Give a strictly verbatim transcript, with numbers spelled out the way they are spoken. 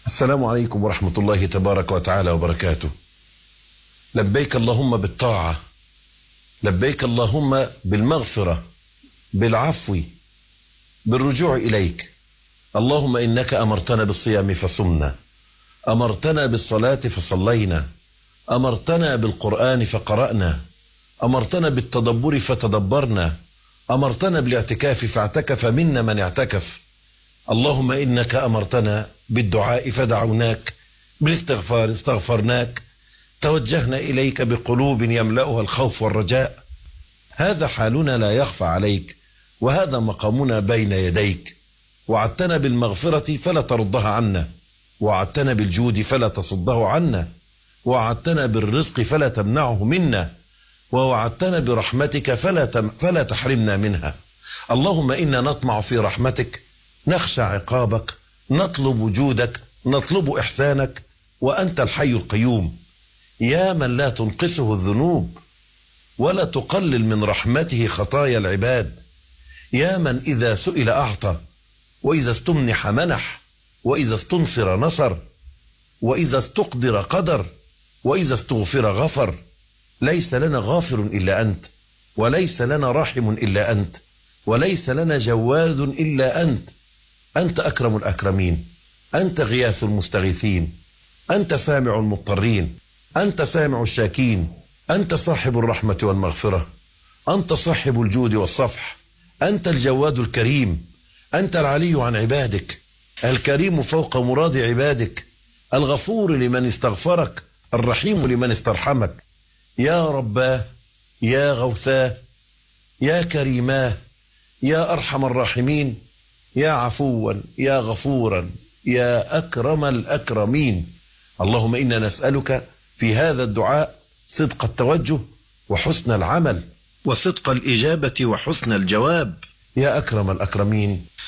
السلام عليكم ورحمة الله تبارك وتعالى وبركاته. لبيك اللهم بالطاعة، لبيك اللهم بالمغفرة، بالعفو، بالرجوع إليك. اللهم إنك أمرتنا بالصيام فصمنا، أمرتنا بالصلاة فصلينا، أمرتنا بالقرآن فقرأنا، أمرتنا بالتدبر فتدبرنا، أمرتنا بالاعتكاف فاعتكف منا من اعتكف. اللهم إنك أمرتنا بالدعاء فدعوناك، بالاستغفار استغفرناك، توجهنا إليك بقلوب يملأها الخوف والرجاء. هذا حالنا لا يخفى عليك، وهذا مقامنا بين يديك. وعدتنا بالمغفرة فلا تردها عنا، وعدتنا بالجود فلا تصده عنا، وعدتنا بالرزق فلا تمنعه منا، ووعدتنا برحمتك فلا تم فلا تحرمنا منها. اللهم إنا نطمع في رحمتك، نخشى عقابك، نطلب جودك، نطلب إحسانك، وأنت الحي القيوم. يا من لا تنقصه الذنوب ولا تقلل من رحمته خطايا العباد. يا من إذا سئل أعطى، وإذا استمنح منح، وإذا استنصر نصر، وإذا استقدر قدر، وإذا استغفر غفر. ليس لنا غافر إلا أنت، وليس لنا راحم إلا أنت، وليس لنا جواد إلا أنت. أنت أكرم الأكرمين، أنت غياث المستغيثين، أنت سامع المضطرين، أنت سامع الشاكين، أنت صاحب الرحمة والمغفرة، أنت صاحب الجود والصفح، أنت الجواد الكريم، أنت العلي عن عبادك، الكريم فوق مراد عبادك، الغفور لمن استغفرك، الرحيم لمن استرحمك. يا رباه، يا غوثاه، يا كريماه، يا أرحم الراحمين، يا عفوا، يا غفورا، يا أكرم الأكرمين. اللهم إنا نسألك في هذا الدعاء صدق التوجه وحسن العمل، وصدق الإجابة وحسن الجواب. يا أكرم الأكرمين،